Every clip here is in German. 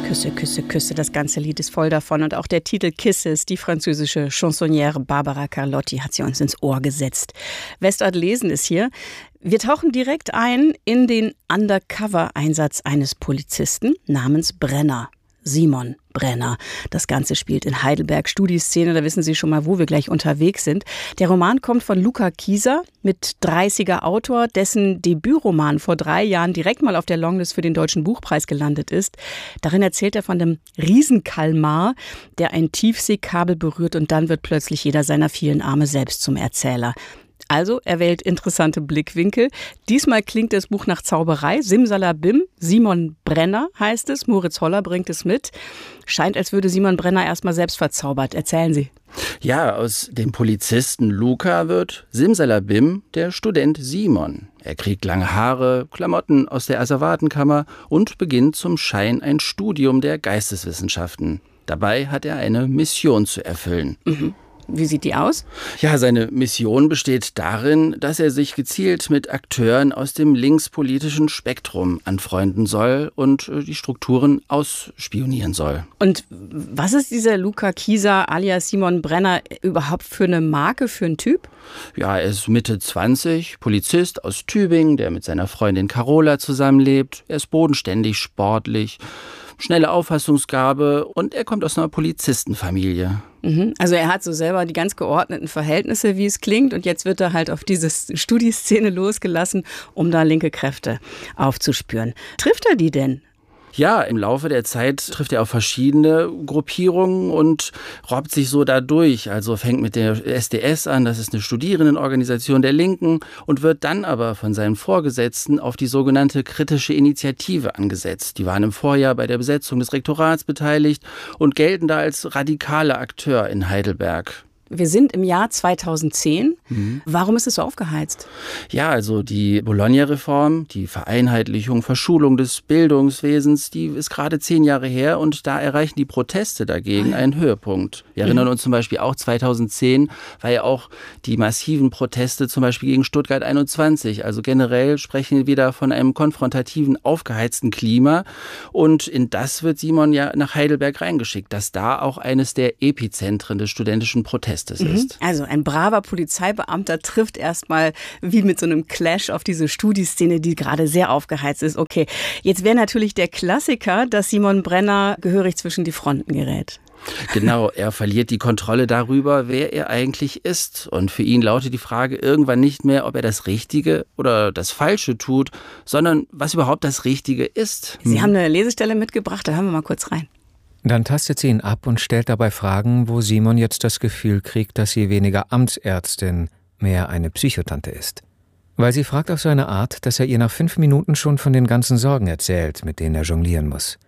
Küsse, Küsse, Küsse, das ganze Lied ist voll davon. Und auch der Titel Kisses, die französische Chansonnière Barbara Carlotti hat sie uns ins Ohr gesetzt. Westart Lesen ist hier. Wir tauchen direkt ein in den Undercover-Einsatz eines Polizisten namens Brenner. Simon Brenner. Das Ganze spielt in Heidelberg, Studieszene, da wissen Sie schon mal, wo wir gleich unterwegs sind. Der Roman kommt von Luca Kieser, mit 30er Autor, dessen Debütroman vor 3 Jahren direkt mal auf der Longlist für den Deutschen Buchpreis gelandet ist. Darin erzählt er von dem Riesenkalmar, der ein Tiefseekabel berührt und dann wird plötzlich jeder seiner vielen Arme selbst zum Erzähler. Also, er wählt interessante Blickwinkel. Diesmal klingt das Buch nach Zauberei. Simsalabim, Simon Brenner heißt es. Moritz Holler bringt es mit. Scheint, als würde Simon Brenner erstmal selbst verzaubert. Erzählen Sie. Ja, aus dem Polizisten Luca wird Simsalabim der Student Simon. Er kriegt lange Haare, Klamotten aus der Asservatenkammer und beginnt zum Schein ein Studium der Geisteswissenschaften. Dabei hat er eine Mission zu erfüllen. Wie sieht die aus? Ja, seine Mission besteht darin, dass er sich gezielt mit Akteuren aus dem linkspolitischen Spektrum anfreunden soll und die Strukturen ausspionieren soll. Und was ist dieser Luca Kieser alias Simon Brenner überhaupt für eine Marke, für einen Typ? Ja, er ist Mitte 20, Polizist aus Tübingen, der mit seiner Freundin Carola zusammenlebt. Er ist bodenständig, sportlich, schnelle Auffassungsgabe und er kommt aus einer Polizistenfamilie. Also er hat so selber die ganz geordneten Verhältnisse, wie es klingt, und jetzt wird er halt auf diese Studieszene losgelassen, um da linke Kräfte aufzuspüren. Trifft er die denn? Ja, im Laufe der Zeit trifft er auf verschiedene Gruppierungen und robbt sich so da durch. Also fängt mit der SDS an, das ist eine Studierendenorganisation der Linken, und wird dann aber von seinen Vorgesetzten auf die sogenannte kritische Initiative angesetzt. Die waren im Vorjahr bei der Besetzung des Rektorats beteiligt und gelten da als radikaler Akteur in Heidelberg. Wir sind im Jahr 2010. Warum ist es so aufgeheizt? Ja, also die Bologna-Reform, die Vereinheitlichung, Verschulung des Bildungswesens, die ist gerade 10 Jahre her und da erreichen die Proteste dagegen einen Höhepunkt. Wir erinnern uns zum Beispiel auch 2010, war ja auch die massiven Proteste zum Beispiel gegen Stuttgart 21. Also generell sprechen wir da von einem konfrontativen, aufgeheizten Klima und in das wird Simon ja nach Heidelberg reingeschickt, dass da auch eines der Epizentren des studentischen Protestes ist. Also ein braver Polizeibeamter trifft erstmal wie mit so einem Clash auf diese Studieszene, die gerade sehr aufgeheizt ist. Okay, jetzt wäre natürlich der Klassiker, dass Simon Brenner gehörig zwischen die Fronten gerät. Genau, er verliert die Kontrolle darüber, wer er eigentlich ist. Und für ihn lautet die Frage irgendwann nicht mehr, ob er das Richtige oder das Falsche tut, sondern was überhaupt das Richtige ist. Sie haben eine Lesestelle mitgebracht, da hören wir mal kurz rein. Dann tastet sie ihn ab und stellt dabei Fragen, wo Simon jetzt das Gefühl kriegt, dass sie weniger Amtsärztin, mehr eine Psychotante ist. Weil sie fragt auf so eine Art, dass er ihr nach 5 Minuten schon von den ganzen Sorgen erzählt, mit denen er jonglieren muss.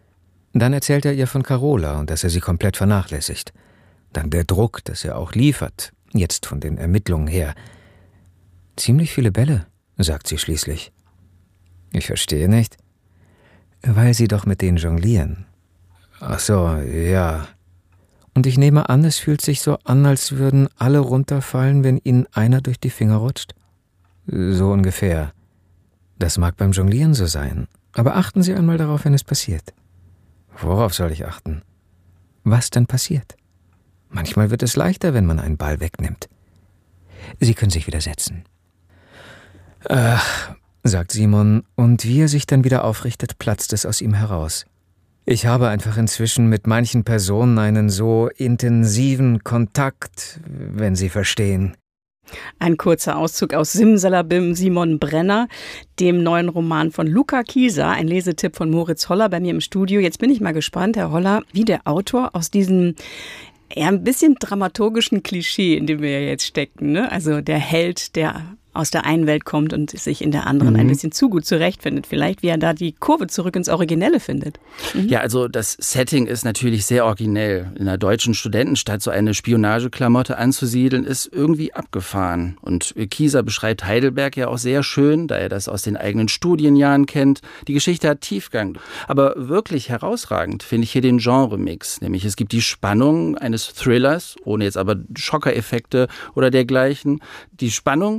Dann erzählt er ihr von Carola und dass er sie komplett vernachlässigt. Dann der Druck, dass er auch liefert, jetzt von den Ermittlungen her. Ziemlich viele Bälle, sagt sie schließlich. Ich verstehe nicht. Weil sie doch mit denen jonglieren. Ach so, ja. Und ich nehme an, es fühlt sich so an, als würden alle runterfallen, wenn ihnen einer durch die Finger rutscht? So ungefähr. Das mag beim Jonglieren so sein, aber achten Sie einmal darauf, wenn es passiert. Worauf soll ich achten? Was denn passiert? Manchmal wird es leichter, wenn man einen Ball wegnimmt. Sie können sich wieder setzen. Ach, sagt Simon, und wie er sich dann wieder aufrichtet, platzt es aus ihm heraus. Ich habe einfach inzwischen mit manchen Personen einen so intensiven Kontakt, wenn Sie verstehen. Ein kurzer Auszug aus Simsalabim, Simon Brenner, dem neuen Roman von Luca Kieser, ein Lesetipp von Moritz Holler bei mir im Studio. Jetzt bin ich mal gespannt, Herr Holler, wie der Autor aus diesem eher ein bisschen dramaturgischen Klischee, in dem wir ja jetzt stecken, ne? Also der Held, der aus der einen Welt kommt und sich in der anderen ein bisschen zu gut zurechtfindet. Vielleicht, wie er da die Kurve zurück ins Originelle findet. Ja, also das Setting ist natürlich sehr originell. In einer deutschen Studentenstadt so eine Spionageklamotte anzusiedeln, ist irgendwie abgefahren. Und Kieser beschreibt Heidelberg ja auch sehr schön, da er das aus den eigenen Studienjahren kennt. Die Geschichte hat Tiefgang. Aber wirklich herausragend finde ich hier den Genremix. Nämlich es gibt die Spannung eines Thrillers, ohne jetzt aber Schockereffekte oder dergleichen. Die Spannung resultiert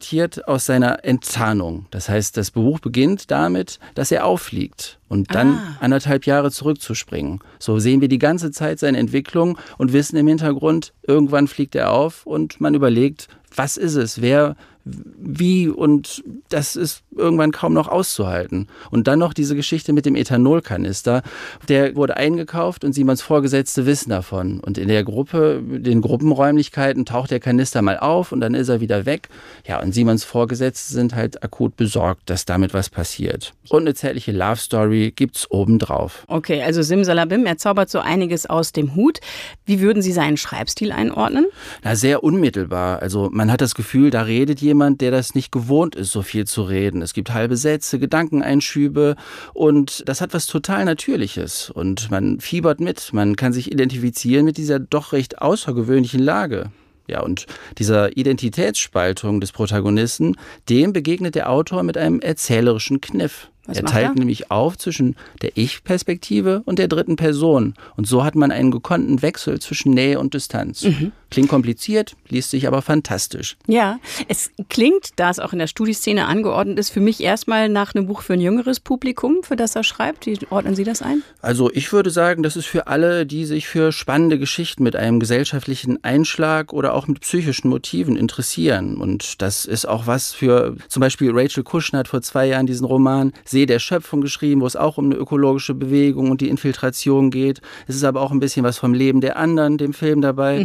resultiert aus seiner Enttarnung. Das heißt, das Buch beginnt damit, dass er auffliegt und dann 1,5 Jahre zurückzuspringen. So sehen wir die ganze Zeit seine Entwicklung und wissen im Hintergrund, irgendwann fliegt er auf und man überlegt, was ist es, wer, wie, und das ist irgendwann kaum noch auszuhalten. Und dann noch diese Geschichte mit dem Ethanolkanister, der wurde eingekauft und Simons Vorgesetzte wissen davon. Und in der Gruppe, den Gruppenräumlichkeiten taucht der Kanister mal auf und dann ist er wieder weg. Ja, und Simons Vorgesetzte sind halt akut besorgt, dass damit was passiert. Und eine zärtliche Love-Story gibt's obendrauf. Okay, also Simsalabim, er zaubert so einiges aus dem Hut. Wie würden Sie seinen Schreibstil einordnen? Na, sehr unmittelbar. Also man hat das Gefühl, da redet jemand, der das nicht gewohnt ist, so viel zu reden. Es gibt halbe Sätze, Gedankeneinschübe und das hat was total Natürliches. Und man fiebert mit, man kann sich identifizieren mit dieser doch recht außergewöhnlichen Lage. Ja, und dieser Identitätsspaltung des Protagonisten, dem begegnet der Autor mit einem erzählerischen Kniff. Er teilt nämlich auf zwischen der Ich-Perspektive und der dritten Person. Und so hat man einen gekonnten Wechsel zwischen Nähe und Distanz. Klingt kompliziert, liest sich aber fantastisch. Ja, es klingt, da es auch in der Studieszene angeordnet ist, für mich erstmal nach einem Buch für ein jüngeres Publikum, für das er schreibt. Wie ordnen Sie das ein? Also ich würde sagen, das ist für alle, die sich für spannende Geschichten mit einem gesellschaftlichen Einschlag oder auch mit psychischen Motiven interessieren. Und das ist auch was für, zum Beispiel Rachel Kushner hat vor 2 Jahren diesen Roman See der Schöpfung geschrieben, wo es auch um eine ökologische Bewegung und die Infiltration geht. Es ist aber auch ein bisschen was vom Leben der anderen, dem Film dabei.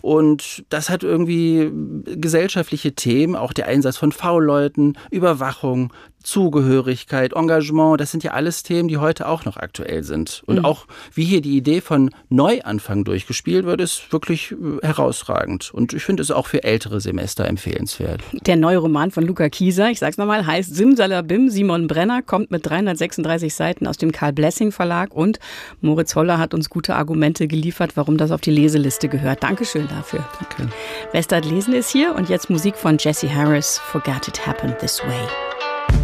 Und das hat irgendwie gesellschaftliche Themen, auch der Einsatz von V-Leuten, Überwachung, Zugehörigkeit, Engagement, das sind ja alles Themen, die heute auch noch aktuell sind. Und auch wie hier die Idee von Neuanfang durchgespielt wird, ist wirklich herausragend. Und ich finde es auch für ältere Semester empfehlenswert. Der neue Roman von Luca Kieser, ich sag's nochmal, heißt Simsalabim, Simon Brenner, kommt mit 336 Seiten aus dem Karl Blessing Verlag und Moritz Holler hat uns gute Argumente geliefert, warum das auf die Leseliste gehört. Dankeschön dafür. Danke. Westart Lesen ist hier und jetzt Musik von Jesse Harris, Forgot It Happened This Way.